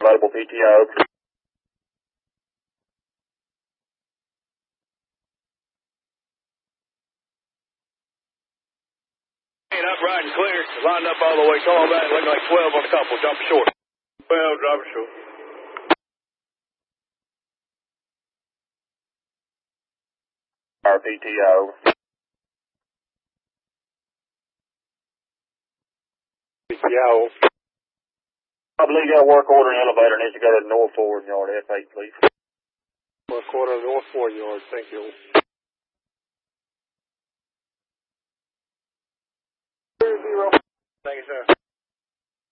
Available PTO. Up right and clear. Lined up all the way. Call back. Looking like 12 on the couple. Drop it short. 12, drop it short. Our PTO. PTO. I believe you got a work order and elevator needs to go to the north forward yard. F8, please. Work order north forward yard. Thank you. Thank you, sir.